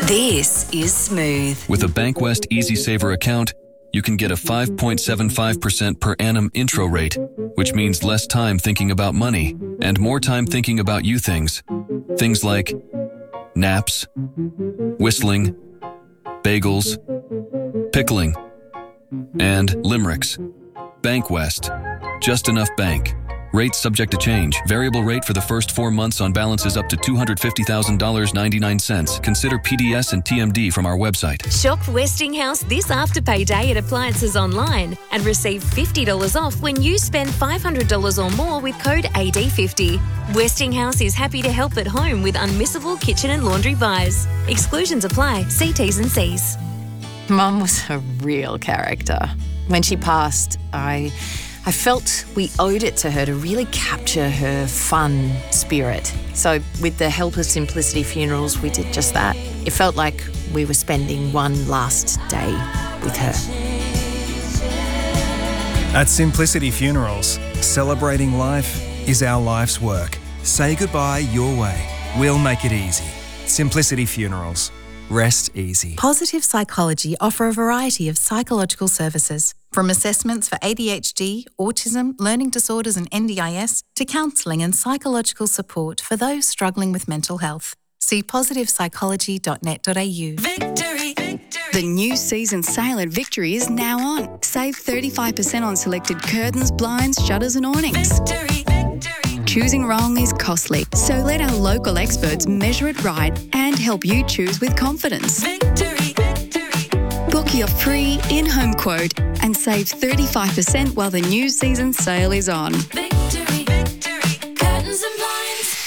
This is Smooth. With a Bankwest Easy Saver account, you can get a 5.75% per annum intro rate, which means less time thinking about money and more time thinking about you things. Things like naps, whistling, bagels, pickling, and limericks. Bankwest. Just enough bank. Rates subject to change. Variable rate for the first 4 months on balances up to $250,000.99. Consider PDS and TMD from our website. Shop Westinghouse this Afterpay Day at Appliances Online and receive $50 off when you spend $500 or more with code AD50. Westinghouse is happy to help at home with unmissable kitchen and laundry buys. Exclusions apply. See T's and C's. Mum was a real character. When she passed, I felt we owed it to her to really capture her fun spirit. So with the help of Simplicity Funerals, we did just that. It felt like we were spending one last day with her. At Simplicity Funerals, celebrating life is our life's work. Say goodbye your way. We'll make it easy. Simplicity Funerals. Rest easy. Positive Psychology offer a variety of psychological services, from assessments for ADHD, autism, learning disorders and NDIS, to counselling and psychological support for those struggling with mental health. See positivepsychology.net.au. Victory. The new season sale at Victory is now on. Save 35% on selected curtains, blinds, shutters and awnings. Victory. Choosing wrong is costly, so let our local experts measure it right and help you choose with confidence. Victory. Book your free in-home quote and save 35% while the new season sale is on. Victory. Curtains and blinds.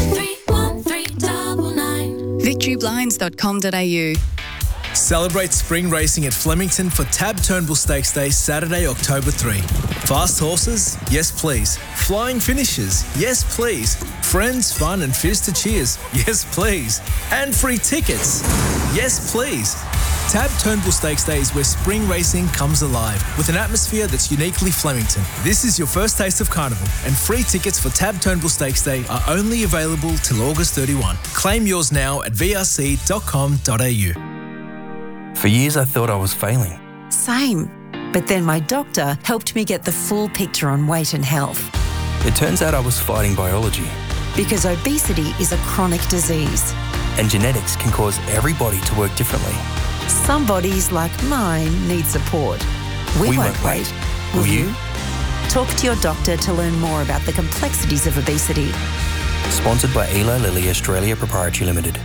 131399. Victoryblinds.com.au. Celebrate spring racing at Flemington for Tab Turnbull Stakes Day, Saturday, October 3. Fast horses? Yes, please. Flying finishes? Yes, please. Friends, fun and fizz to cheers? Yes, please. And free tickets? Yes, please. Tab Turnbull Stakes Day is where spring racing comes alive with an atmosphere that's uniquely Flemington. This is your first taste of carnival, and free tickets for Tab Turnbull Stakes Day are only available till August 31. Claim yours now at vrc.com.au. For years I thought I was failing. Same. But then my doctor helped me get the full picture on weight and health. It turns out I was fighting biology. Because obesity is a chronic disease. And genetics can cause every body to work differently. Some bodies, like mine, need support. We won't wait. Will you? Talk to your doctor to learn more about the complexities of obesity. Sponsored by Eli Lilly Australia Proprietary Limited.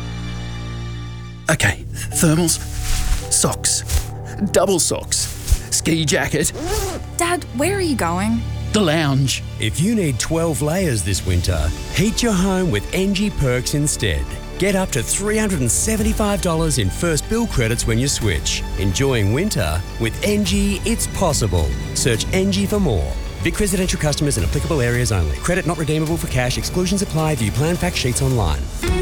Okay, thermals, socks, double socks, ski jacket. Dad, where are you going? The lounge. If you need 12 layers this winter, heat your home with NG Perks instead. Get up to $375 in first bill credits when you switch. Enjoying winter with NG, it's possible. Search NG for more. Vic residential customers in applicable areas only. Credit not redeemable for cash. Exclusions apply. View plan fact sheets online.